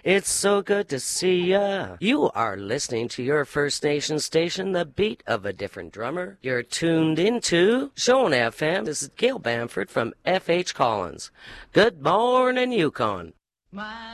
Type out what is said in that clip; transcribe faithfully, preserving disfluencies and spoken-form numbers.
It's so good to see ya. You are listening to your First Nation station, The Beat of a Different Drummer. You're tuned into Shone F M. This is Gail Bamford from F H Collins. Good morning, Yukon. My